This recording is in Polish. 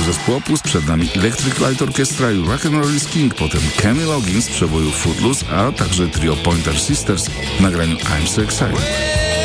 zespół Opus, przed nami Electric Light Orchestra i Rock'n'Roll is King, potem Kenny Loggins z przeboju Footloose, a także trio Pointer Sisters w nagraniu I'm So Excited.